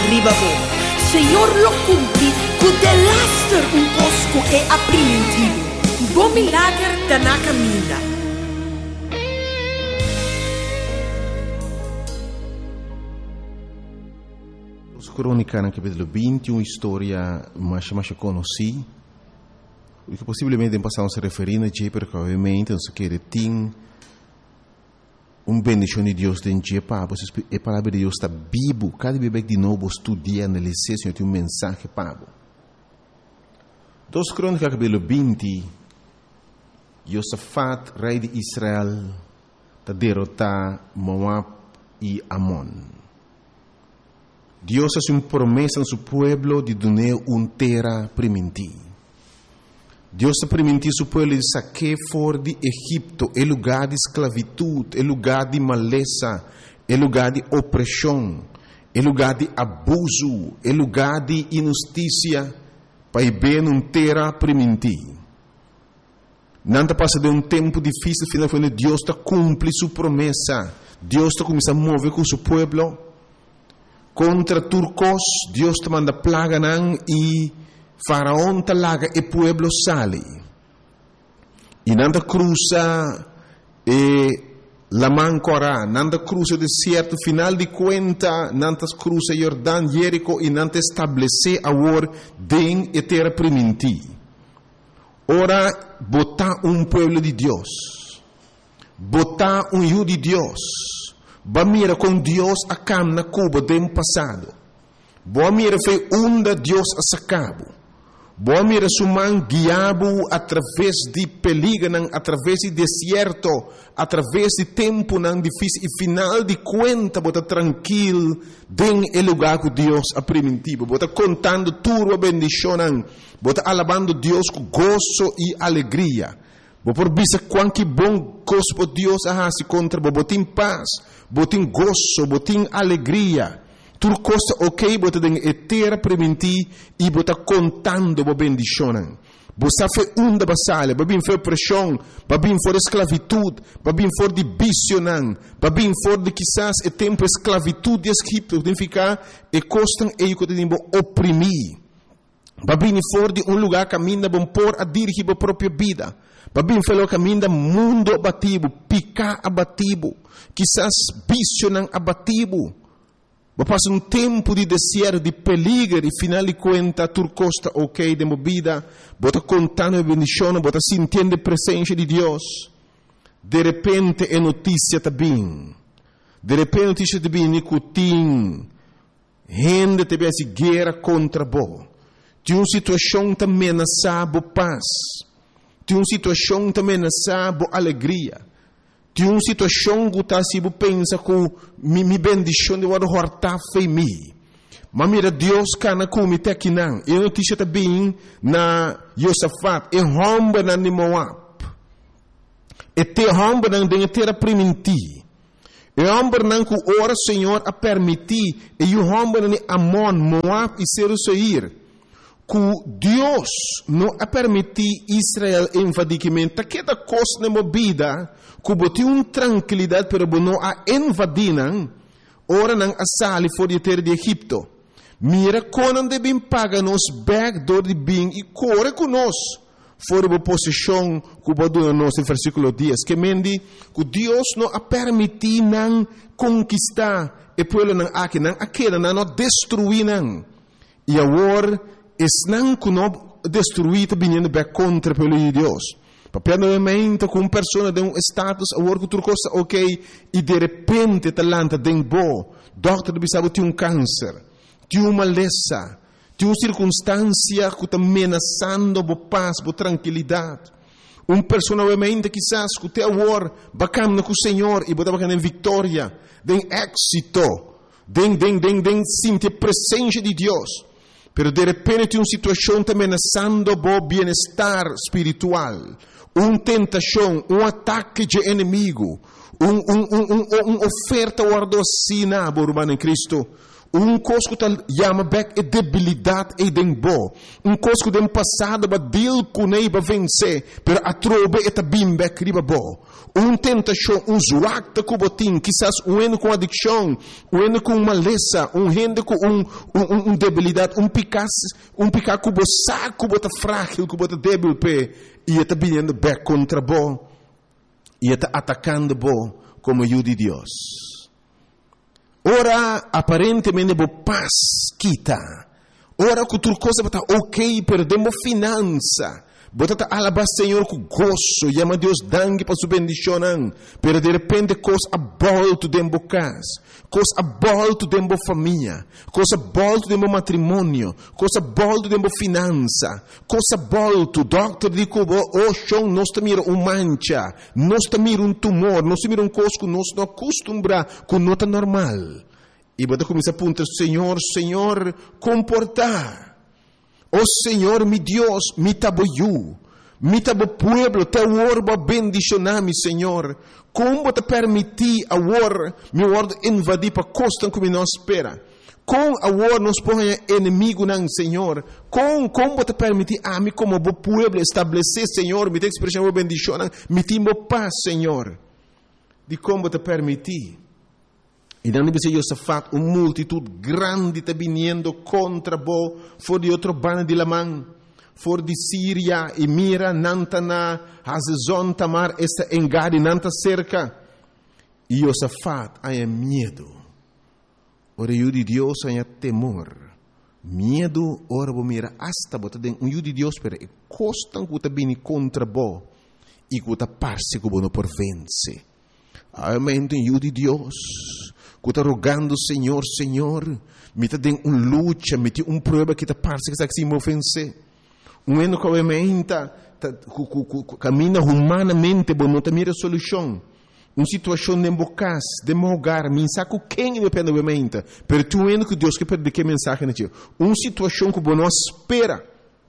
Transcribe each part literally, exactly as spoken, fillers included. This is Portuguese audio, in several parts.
arriba bo. Senhor lo cumpri, cu de laster un cosco e aprimentivo. Bo milagre da na caminha. Os crônicas no capítulo vinte, uma história mais mais conhecida, que possivelmente passamos a referir a Jay, porque obviamente nós queremos ter uma bendição de Deus dentro de Pá, a palavra de Deus está vivo, cada vez de novo estudia, analisar, Senhor, tem um mensagem para você. Dos crônicas capítulo vinte, Josafat, rei de Israel, está derrotar Moab e Amon. Deus hace uma promessa a seu povo de dar uma terra primitiva. Deus está permitindo seu povo de sacar fora de Egipto, é lugar de esclavitud, é lugar de maleza, é lugar de opressão, é lugar de abuso, é lugar de injustiça, para ir bem uma terra primitiva. Não está passando um tempo difícil, finalmente Deus está cumprindo sua promessa. Deus está começando a mover com seu povo. Contra turcos, Deus te manda plaga nan e faraón talaga e pueblo sale. E nanda cruza e la mancora, nanda cruza deserto, final de conta, nanda cruza Jordão, Jerico e nanda estabelece agora den e terra primiti. Ora, botar um pueblo de Deus, botar um yu de Deus, ba mira com Deus a cam na Cuba do passado. Boa mira foi onda Deus a sacabo. Boa mira suman guiabo através de perigo, através de deserto, através de tempo não difícil e final de conta bota tranquilo den el lugar que Deus a primitivo. Bota contando tudo a bendição, bota alabando Deus com gozo e alegria. Bo por bisa quanto bom coisa Deus a se contra bo botin paz, botin gozo, botin alegria. Tudo coisa ok, bota den etera preventi e bota contando bo bendicionan. Bo sa fe unda basale, babin fe pressão, babin for esclavitud, babin for de bicionan, babin for de quizás e tempo esclavitud de Egipto, significa e costan e que tem bo oprimir. Babin for de um lugar caminha bom por a dirigir a própria vida. Babin falou caminho mundo abatido, picar abatido, quizás visionan abatido. Ba passa um tempo de deserto, de peligro, e final de conta, turcosta ok de movida, bota contando a bendição, bota sentindo a presença de Deus. De repente é notícia também. De repente notícia também, nicotim, gente também se guerra contra bo. De uma situação também ameaçada paz. De uma situação também ameaçada alegria. De uma situação que está se pensa que me me bendição de wado horta fei mi. Mas mira Deus cana como te aqui não. E notícia também na Josafat e romba na Moab. E te romba na de terra primiti. E romba na que ora Senhor a permitir e o romba na Amon, Moab e Seir. Que Deus não a permitir Israel invadicamente, que da coisa na movida, que botou uma tranquilidade para não a invadir, ora não a sali fora de terra de Egipto. Mira quando devem pagar nos backdoor de bem e corre conosco fora da posição que botou nos no versículo dez, que mendi que Deus não a permitir não conquistar e pelo não aqui não aquela não destruir não. E agora es não que não destruir vindo back contra pelo de Deus. Papel novamente com uma pessoa de um status a work outra coisa ok e de repente talanta den bo, doctor bisabo tem um câncer, tem uma maleza, tem uma circunstância que está ameaçando bo paz, bo tranquilidade. Uma pessoa novamente quizás que te awor bacana com o Senhor e botar bacana em vitória, den êxito, den den den den sentir a presença de Deus. Pero de repente tem uma situação também ameaçando o bem-estar espiritual, uma tentação, um ataque de inimigo, uma um, um, um, um oferta guardocina, irmão em Cristo, Um coisa que chama back é debilidade e dembo. Um coisa que dem passado ba deal kunei ba vencer, pero a trobe e ta bim back riba bo. Um tentação, um zuak ta kubotin, quizás um eno com adicção, um eno com maleza, um rende com um um, um debilidade, um picas, um picar kubo sa kubo ta frágil, kubo ta débil pe, e ta vindo back contra bo. E ta atacando bo como ajuda de Deus. Ora, aparentemente, bo paz quita. Ora, que outra coisa está ok, perdemos finança. Bota alabar Senhor com gozo, chama Deus dangue para sua bendição. Pero de repente, coisa a volta dentro da casa, coisa a volta dentro da família, coisa a volta dentro do matrimônio, coisa a volta dentro da finança, coisa a volta. O doctor diz que oh, chão, nós estamos um mancha, nós estamos um tumor, nós estamos um coisa que nós não acostumbramos com nota normal. E bota começa a apontar, Senhor, Senhor, comportar. Oh Senhor, mi Deus, mi taboyu, mi tabo pueblo, te orba bendicionami, Senhor. Como te permitir a war, mi word invadir para costa como nós espera. Com a war nos põe inimigo não, Senhor. Com como te permitir a mim como bo pueblo estabelecer, Senhor, mi te expressão bendição, mi timo paz, Senhor. De como te permitir. E não deve ser Josafat, uma multitud grande está vindo contra bo, for de outro bando de Lamã, for de Síria, e mira, Nantana, Hazezon, Tamar, esta engade, Nanta cerca. E Josafat, há medo. Ora, o de Deus, há temor. Medo, ora, bo mira, hasta bota den, o de Deus, pero e costan que está vindo contra bo, e que está parse que bo não por vence. Amém, o de Deus. Que está rogando, Senhor, Senhor, me está dando uma luta, me tem uma prova que está parece que está se me ofense. Um ano que obviamente caminha humanamente, mas não tem mira solução. Uma situação de embocas, de mogar, mensagem quem depende obviamente. Pero tu ano que Deus quer perder que mensagem não tinha. Uma situação que você não espera.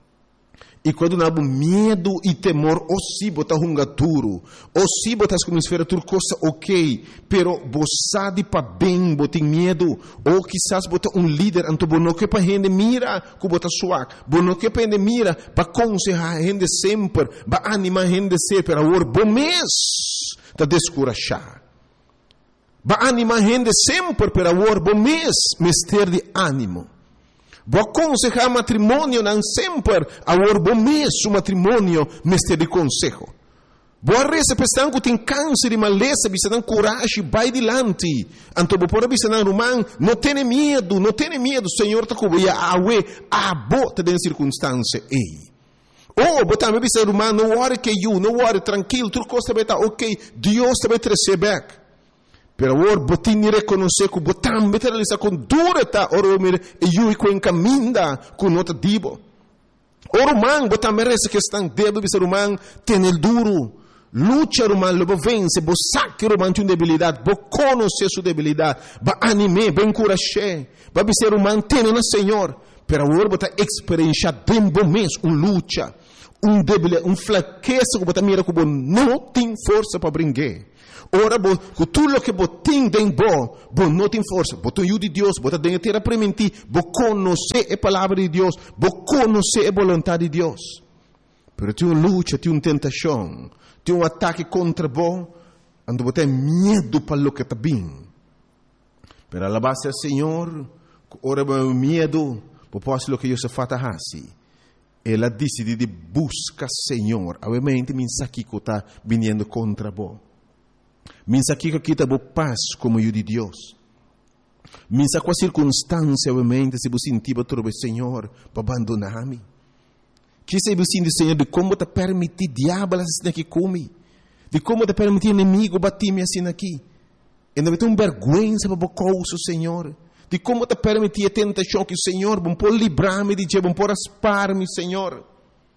E quando não há medo e temor, ou se botar um duro, ou se botar como esfera tudo coisa ok, pero você de para bem, botar medo, ou quizás botar um líder, então não que para gente mira, que botar suave, não que para gente mira, para aconselhar a gente sempre, para animar a gente sempre, para o bom mês, para descorachar. Para animar a gente sempre, para o bom mês, mister de ânimo. Vou aconselhar matrimônio não sempre, agora bom mês o matrimônio mestre de conselho. Vou arresa pensando que tem câncer e maleza, bisa tem coragem, vai adiante. Então vou pôr bisa não romano, não tenha medo, não tenha medo, Senhor está cobrindo a awe, a bota de circunstância ei. Oh, botar me bisa romano, não worry que you, não worry tranquilo, tudo costa beta, ok, Deus também te recebe. Pero agora botin ni reconhecer que botam beter realizar com dureta oro mir e eu e com caminda com nota dibo. Oro man botam merece que estão dedo bisa romano tem el duro. Lucha romano lobo vence, bo saque romano tem debilidade, bo conhecer sua debilidade, ba anime, ben encorajar, ba bisa romano tem na Senhor. Pero agora botar experiência tempo mês um lucha, um debilidade, um fraqueza que botam mira que bo não tem força para brincar. Ora, com tudo o que você tem dentro, você não tem força. Você tem de Deus, você tem que ter a permitir, você conhecer a palavra de Deus, você conhecer a vontade de Deus. Mas tem uma luta, tem uma tentação, tem um ataque contra você, onde você tem medo para o que está bem. Mas a base do Senhor, ora, o medo, você pode o que Deus faz assim. Ela decide de buscar o Senhor, obviamente, mensagem que está vindo contra você. Minsa que aqui está boa paz como eu de Deus. Minsa com a circunstância, obviamente, se você sentir para o Senhor, para abandonar-me. Que se você sentir, Senhor, de como te permitir diabo assim aqui comigo. De como te permitir inimigo bater-me assim aqui. E não tem uma vergonha para o coisa, Senhor. De como te permitir a tentação que o Senhor, bom por livrar-me de Deus, bom por aspar-me, Senhor.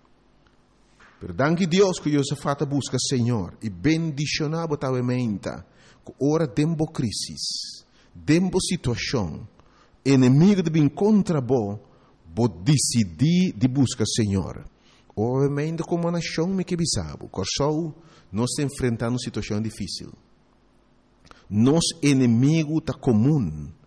Perdão que Deus que Deus fata busca Senhor e bendicionar botavamente que ora dembo crisis, dembo situação, inimigo de bem contra bo, bo decidir de buscar Senhor. Obviamente como uma nação me que bisabo, corsou nós enfrentando uma situação difícil. Nos inimigo tá comum,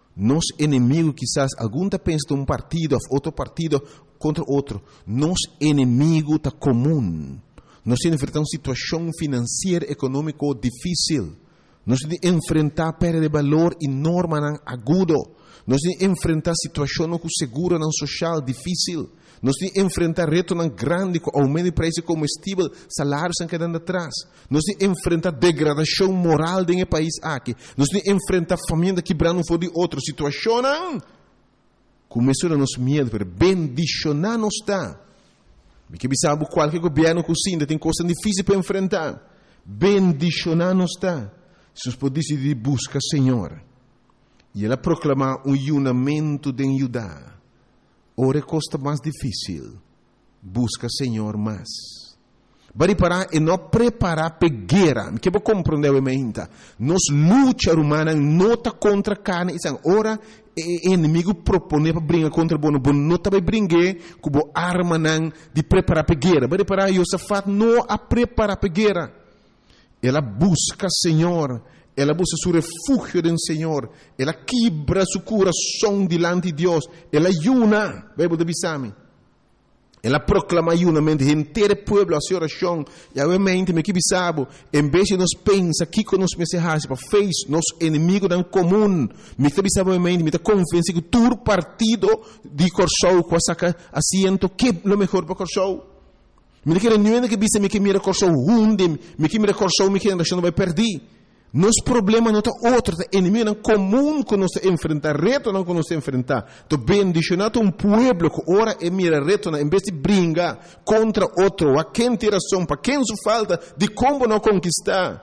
Nos inimigos, quizás, algum está pensando um partido, outro partido contra outro. Nos inimigo está comum. Nós enfrentamos uma situação financeira, econômica difícil. Nós enfrentar perda de valor enorme, agudo. Nós enfrentar situação com seguro social difícil. Nós enfrentar reto grande com aumento de preço de combustível, salários estão quedando atrás. Nós enfrentar degradação moral dentro do país aqui. Nós enfrentar família quebrando fora de outra situação. Começou a nos medo, pero bendição não está. Porque sabe qualquer governo que ainda tem coisas difíceis para enfrentar. Bendição não está. Se nós podemos decidir buscar Senhor. E ela proclamar um unimento de Judá. Ora costa mais difícil. Busca Senhor mais. Bari parar e não preparar pegueira. Que vou compreender a mente. Nos luta humana não está contra carne. Ora o inimigo propõe para brincar contra o bono. Não está para brincar com a arma de preparar pegueira. Bari parar Josafat não a preparar pegueira. Ela busca Senhor. Ela busca seu refúgio no Senhor. Ela quebra seu coração diante de Deus. Ela ayuna. Bíblia de Bisami. Ela proclama ayunamento inteiro povo a sua oração. E obviamente, me que bisabo, em vez de nós pensar que com nós mensagens para fez nosso inimigo em comum, me que bisabo obviamente, me que confiança que todo partido de Corsou com saca assento que é o melhor para Corsou. Me que não é que bisa me que mira Corsou hunde, me que mira Corsou me que não vai perder. Nosso problema não está outro, é inimigo não comum que nós enfrentar, reto não que nós enfrentar. Então, bendicionado um povo que ora e mira reto, em vez de brincar contra outro, a quem tem razão, para quem se falta, de como não conquistar.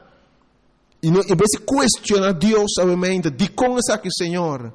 E não, em vez de questionar Deus, obviamente, de como está aqui, Senhor,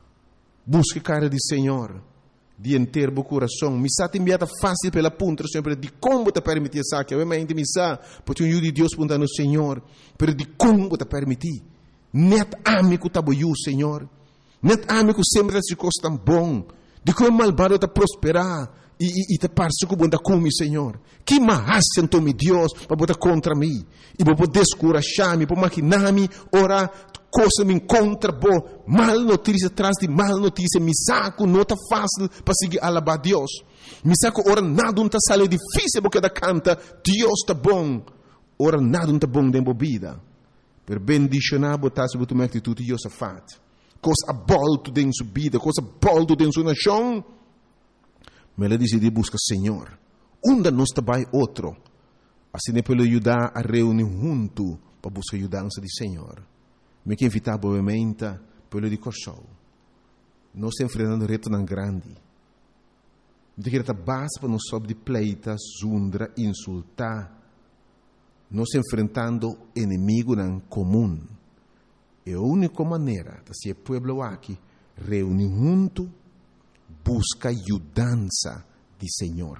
busque cara de Senhor. De inteiro o coração. Misa te enviada fácil pela ponta, sempre de como te permitir essa que obviamente misa, porque o de Deus punta no Senhor, pero de como te permitir. Net amigo tá boiu, Senhor. Net amigo sempre se costa bom. De como malvado te prosperar e e, e te parece que bunda come, Senhor. Que mais então me Deus para botar contra mim e para poder descorajar-me, para maquinar-me, orar coisa me encontra boa, mal notícia atrás de mal notícia, me saco, não está fácil para seguir alabar Deus. Me saco, ora nada não está saindo difícil porque da canta, Deus está bom. Ora nada não está bom dentro da vida. Per bendicionar, botar sobre tua atitude de Josafat. Coisa bolto dentro sua vida, coisa bolto dentro sua nação. Mas ela decidiu buscar Senhor. Onde nós trabalha outro. Assim é para ajudar a reunir junto para buscar a ajudança do Senhor. Me que invitar obviamente pelo de Corsou. Nós estamos enfrentando reto não grande. De que está base para nós sobre de pleita, zundra, insultar. Nós estamos enfrentando inimigo não comum. É a única maneira de ser povo aqui reunir junto, busca ajudança de Senhor.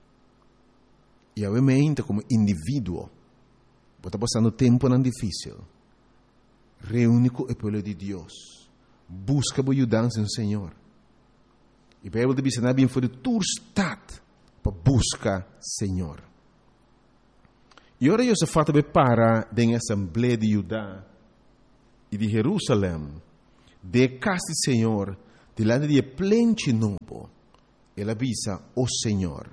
E obviamente como indivíduo, está passando tempo não difícil. Reúne com o povo de Deus. Busca a ajudança no Senhor. E a Bíblia diz que bem foi tu estado para buscar Senhor. E ora Josafat para da Assembleia de Judá e de Jerusalém, de casa do Senhor, delante de plente novo, ele avisa o Senhor.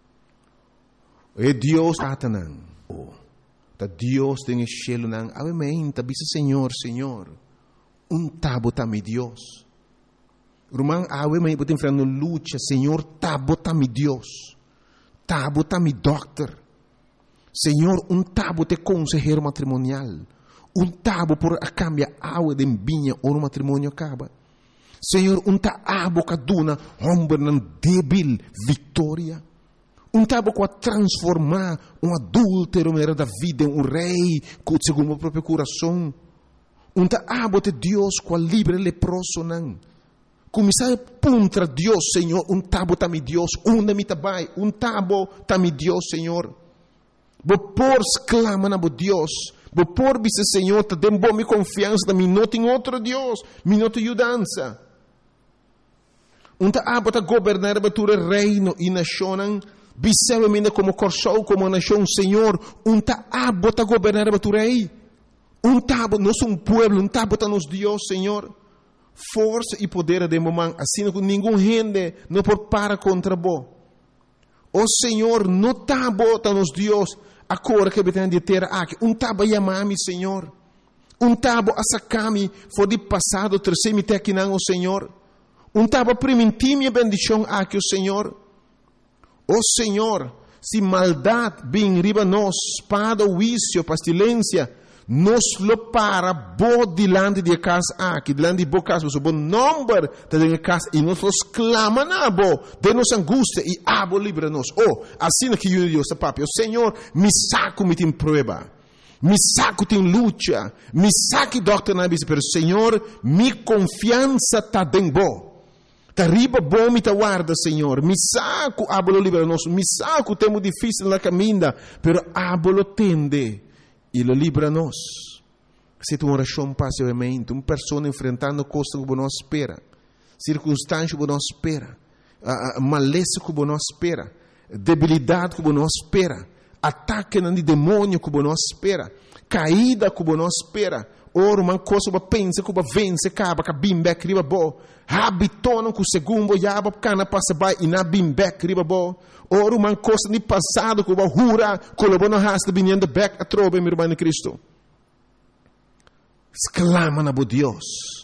É Deus Satanás. Da Deus tem cielo nang obviamente bisa Senhor, Senhor. Um tabo tami Deus. Rumang awe may puting frano lucha, Senhor, tabo tami Deus. Tabo tami doctor. Senhor, um tabo te consejero matrimonial. Um tabo por a cambia awe de binha ou no matrimônio acaba. Senhor, um ta abo kaduna hombre nan débil vitória. Um tabo com a transformar um adúltero era da vida em um rei segundo o próprio coração. Um tabo de Deus com a livre leproso não. Começar a puntra Deus, Senhor. Um tabo tami Deus. Um da mitabai. Um tabo tami Deus, Senhor. Bo por exclama na bo Deus. Bo por bisa Senhor. Te dem bom mi confiança da mi não tem outro Deus. Mi não tem ajudança. Um tabo ta governar a batura reino e nação. Biseweminde como Corsou, como nação, Senhor, um tabo ta governar a tu rei. Um tabo, nós um pueblo, um tabo ta nos Deus, Senhor. força e poder de mamãe, assim que ninguém gente não pode parar contra bo. O Senhor não está bota nos Deus a cor que tem de ter aqui. Um taba chamar-me Senhor. Um taba a sacar-me for de passado terceiro te aqui não o Senhor. Um taba permitir minha bendição aqui o Senhor. O Senhor, se maldade vem riba nós, espada, vício, pestilência, nos lo para bo dilante de casa aqui, dilante de bo casa, o bom número de casa e nós los clama na bo, de nos angústia e abo livra-nos. Oh, assim que eu Deus, papai, o Senhor me saco me tem prova, me saco tem luta, me saque doctor na bisa, pero Senhor, mi confiança tá den bo. Tá riba bom me tá guarda, Senhor. Me saco abo livra-nos, me saco temo difícil na caminha, pero abo lo tende. E lo libra-nos. Se tu oração passivamente, uma pessoa enfrentando coisas que não espera, circunstâncias que não espera, uh, maleza que não espera, debilidade que não espera, ataque de demônio que não espera, caída que não espera, ora uma coisa que pensa que vence, acaba que bimbek riba bo, habitona que o segundo yaba cana passa by e na bimbek riba bo. Ora uma coisa de passado que o jura colocou na rasta vinhando back a trobe meu irmão Cristo. Exclama na bo Deus.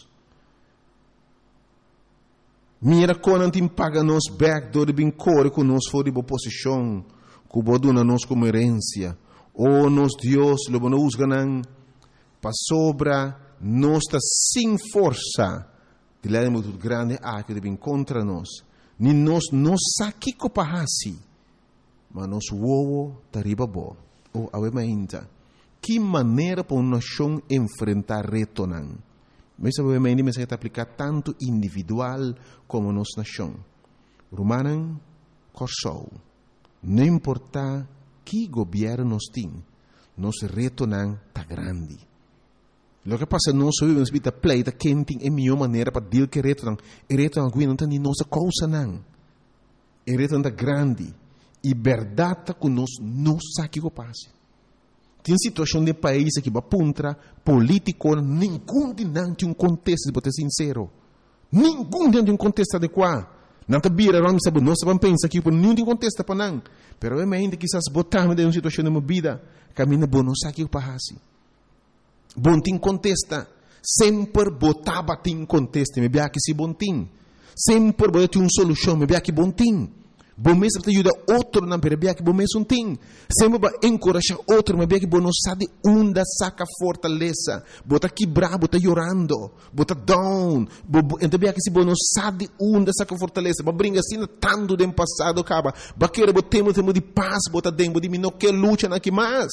Mira quando tem paga nos back do de bem core com nos for de boa posição, que o dona nos como herência. Oh nos Deus, lo bono usganan pa sobra nos ta sem força. De lá é muito grande a que de bem contra nós. Ni nos nos saki ko pahasi, mas nos wowo tariba bo. O awe mainta. Que maneira para uma nação enfrentar reto nan? Mas awe mainta me se aplicar tanto individual como nos nação. Romanan corsou. Não importa que governo nos tem, nos reto nan tá grande. Lo que passa não sou eu nos bita pleita quem tem a melhor maneira para deal que reto não, e reto não não tem nossa causa não, e reto não grande e verdade que nós não sabe o que passa. Tem situação de país que va puntra político nenhum de não tem um contexto para ser sincero, nenhum de um contexto adequado. Não te vira não sabe nós vamos pensar que por nenhum tem contexto para não, pero é ainda que quizás botar de uma situação de uma vida caminha bom não sabe o que passa. Bom tim contesta, sempre botava tim contesta, me bia que se bom tim, sempre botava uma solução, me bia que bom tim, bom mesmo te ajuda outro na me bia que bom mesmo tim, sempre ba encorajar outro, me bia que bom não sabe onde saca fortaleza, bota quebrar, bota chorando, bota down, então bia que se bom não sabe onde saca fortaleza, ba brinca assim tanto do passado acaba, ba querer botemos temo de paz, bota dentro de mim não quer luta na que mais.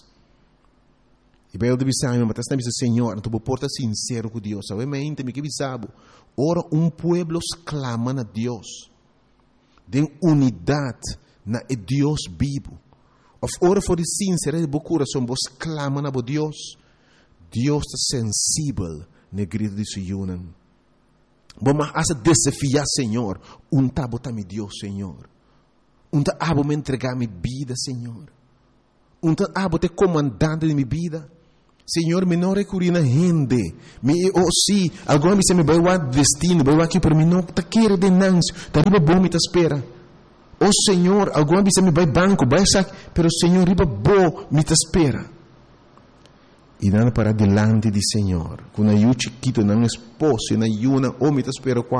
E bem, eu deve saber, mas está dizendo, Senhor, tu porta sincero com Deus. Sabe, me entende que sabe. Ora, um pueblo clama a Deus. De unidade na Deus vivo. Of ora for de sincero de coração, vos clama a Deus. Deus está sensível na grito de Sion. Vamos a desafiar, Senhor. Um tabo tá me Deus, Senhor. Um tabo me entregar minha vida, Senhor. Um tabo te comandante de minha vida. Senhor, me não recurir na gente. Me, oh, sim, agora me se me vai o destino, vai aqui para mim, não está querendo de nancio, está riba bom me te espera. Oh, Senhor, agora me se me vai banco, vai sac, pero Senhor, riba bom me te espera. E nada para delante de Senhor, com a yu chiquito, não esposo, na yu na, oh, me te espera